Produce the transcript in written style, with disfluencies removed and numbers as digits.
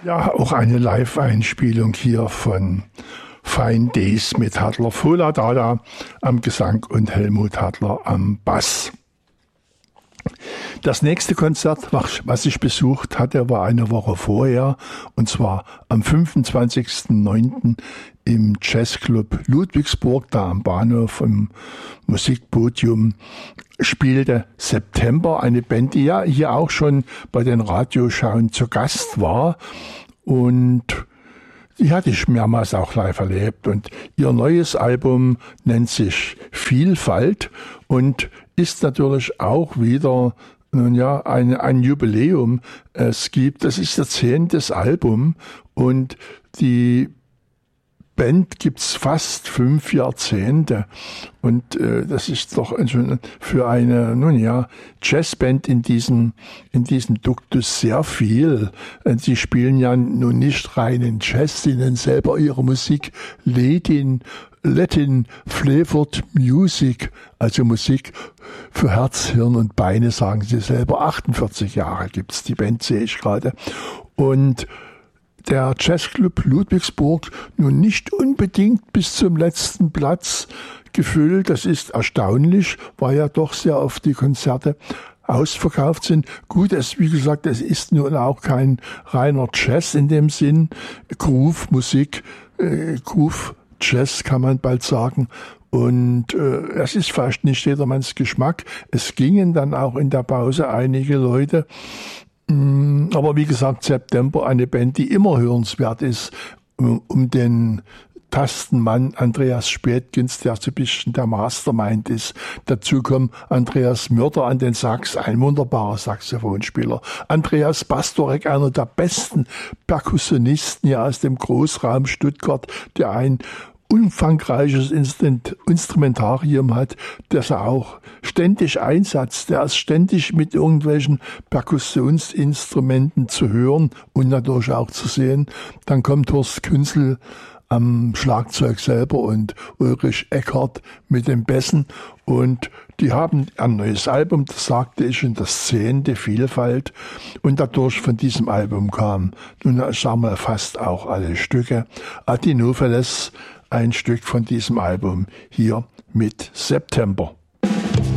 Ja, auch eine Live-Einspielung hier von Fine Days mit Hadler Foladada am Gesang und Helmut Hadler am Bass. Das nächste Konzert, was ich besucht hatte, war eine Woche vorher, und zwar am 25.09. im Jazzclub Ludwigsburg, da am Bahnhof im Musikpodium, spielte September, eine Band, die ja hier auch schon bei den Radioschauen zu Gast war, und die hatte ich mehrmals auch live erlebt, und ihr neues Album nennt sich Vielfalt und ist natürlich auch wieder, nun ja, ein Jubiläum. Das ist ihr 10. Album, und die Band gibt's fast 5 Jahrzehnte, und das ist doch schon für eine, nun ja, Jazzband in diesem Duktus sehr viel. Sie spielen ja nun nicht reinen Jazz, sie nennen selber ihre Musik Latin Flavored Music, also Musik für Herz, Hirn und Beine, sagen sie selber. 48 Jahre gibt's die Band, sehe ich gerade. Und der Jazzclub Ludwigsburg nun nicht unbedingt bis zum letzten Platz gefüllt. Das ist erstaunlich, weil ja doch sehr oft die Konzerte ausverkauft sind. Gut, wie gesagt, es ist nun auch kein reiner Jazz in dem Sinn. Groove-Musik, Groove-Jazz kann man bald sagen. Und es ist vielleicht nicht jedermanns Geschmack. Es gingen dann auch in der Pause einige Leute. Aber wie gesagt, September, eine Band, die immer hörenswert ist, um den Tastenmann Andreas Spätkens, der so ein bisschen der Mastermind ist. Dazu kommt Andreas Mörder an den Sax, ein wunderbarer Saxophonspieler. Andreas Pastorek, einer der besten Perkussionisten hier aus dem Großraum Stuttgart, der ein umfangreiches Instrumentarium hat, das er auch ständig einsetzt. Der ist ständig mit irgendwelchen Perkussionsinstrumenten zu hören und natürlich auch zu sehen. Dann kommt Horst Künzel am Schlagzeug selber und Ulrich Eckert mit den Bässen, und die haben ein neues Album, das sagte ich, und das 10. Vielfalt, und dadurch von diesem Album kam, nun sagen wir fast auch alle Stücke. Adinopheles, ein Stück von diesem Album hier mit September.